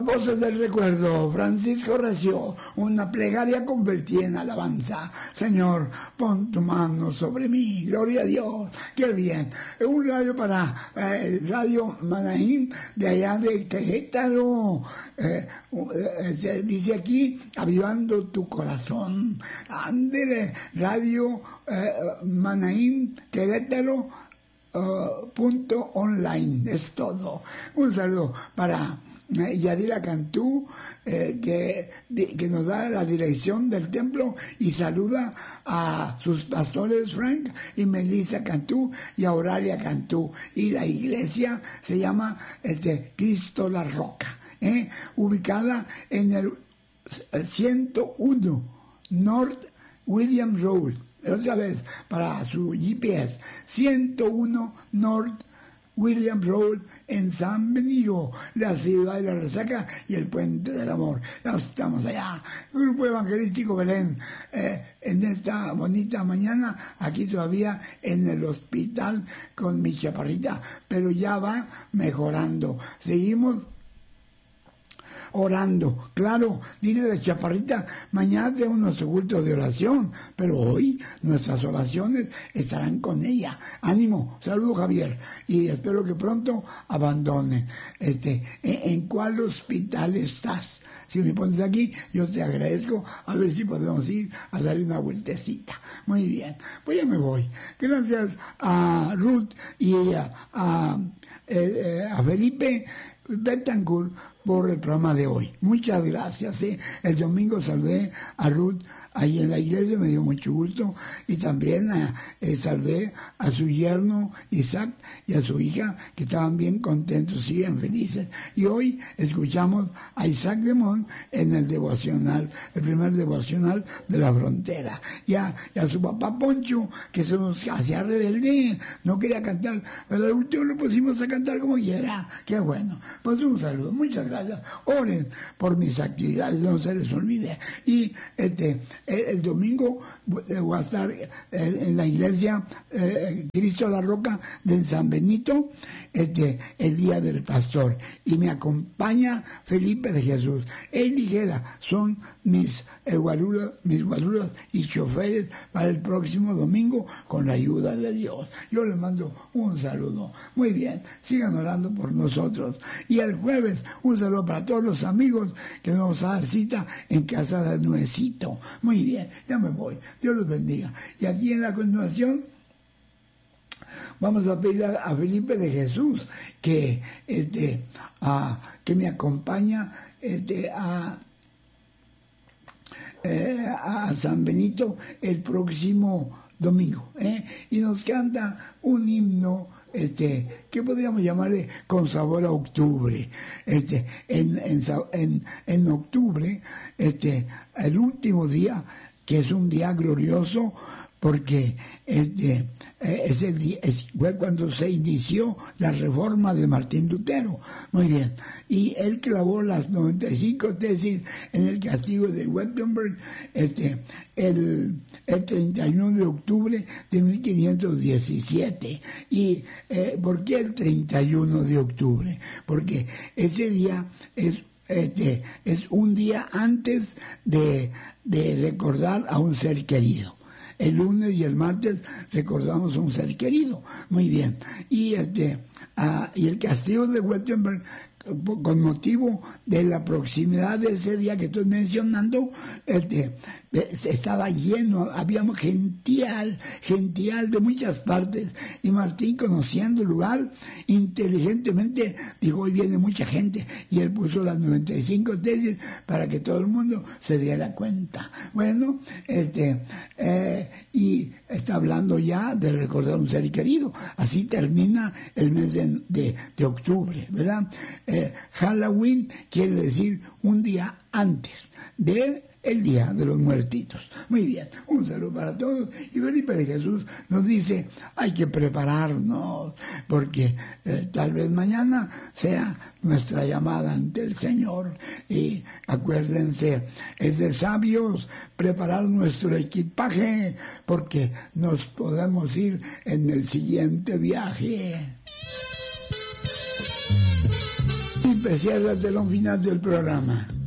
Voces del recuerdo, Francisco Recio, una plegaria convertida en alabanza. Señor, pon tu mano sobre mí, gloria a Dios, qué bien. Un radio para Radio Manaín, de allá de Querétaro, dice aquí, avivando tu corazón. Ándele, Radio Manaín, Querétaro, .online, es todo. Un saludo para Yadira Cantú, que nos da la dirección del templo y saluda a sus pastores Frank y Melissa Cantú y a Auralia Cantú. Y la iglesia se llama Cristo la Roca, ubicada en el 101 North William Road. Otra vez, para su GPS, 101 North William Road en San Benito, la ciudad de la resaca y el puente del amor. Ya estamos allá. Grupo Evangelístico Belén, en esta bonita mañana, aquí todavía en el hospital con mi chaparrita, pero ya va mejorando. Seguimos orando. Claro, dile a la chaparrita, mañana tenemos nuestro culto de oración, pero hoy nuestras oraciones estarán con ella. Ánimo, saludo Javier, y espero que pronto abandone. ¿En cuál hospital estás? Si me pones aquí, yo te agradezco, a ver si podemos ir a darle una vueltecita. Muy bien, pues ya me voy. Gracias a Ruth y a Felipe Betancourt por el programa de hoy. Muchas gracias. El domingo saludé a Ruth ahí en la iglesia, me dio mucho gusto, y también saludé a su yerno Isaac y a su hija, que estaban bien contentos y bien felices. Y hoy escuchamos a Isaac Lemón en el devocional, el primer devocional de la frontera, y a su papá Poncho, que se nos hacía rebelde, no quería cantar, pero al último lo pusimos a cantar como quiera. Qué bueno. Pues un saludo, muchas gracias. Oren por mis actividades, no se les olvide. Y el domingo voy a estar en la iglesia Cristo la Roca de San Benito, el día del pastor, y me acompaña Felipe de Jesús. Él dijera, son mis guaruras y choferes para el próximo domingo, con la ayuda de Dios. Yo les mando un saludo. Muy bien, sigan orando por nosotros. Y el jueves, un saludo para todos los amigos que nos vamos a dar cita en casa de Nuecito. Muy bien, ya me voy. Dios los bendiga. Y aquí en la continuación vamos a pedir a Felipe de Jesús que me acompaña a San Benito el próximo domingo, y nos canta un himno que podríamos llamarle con sabor a octubre. En octubre, el último día, que es un día glorioso, porque fue cuando se inició la reforma de Martín Lutero. Muy bien. Y él clavó las 95 tesis en el castigo de Wittenberg el 31 de octubre de 1517. ¿Y por qué el 31 de octubre? Porque ese día es un día antes de recordar a un ser querido. El lunes y el martes recordamos a un ser querido. Muy bien. Y el castigo de Wittenberg, con motivo de la proximidad de ese día que estoy mencionando, estaba lleno, habíamos gential de muchas partes, y Martín, conociendo el lugar, inteligentemente dijo, hoy viene mucha gente, y él puso las 95 tesis para que todo el mundo se diera cuenta. Bueno, y está hablando ya de recordar a un ser querido. Así termina el mes de octubre, ¿verdad? Halloween quiere decir un día antes de el Día de los Muertitos. Muy bien, un saludo para todos. Y Felipe de Jesús nos dice, hay que prepararnos, porque tal vez mañana sea nuestra llamada ante el Señor. Y acuérdense, es de sabios preparar nuestro equipaje, porque nos podemos ir en el siguiente viaje. Y cierra el telón final del programa.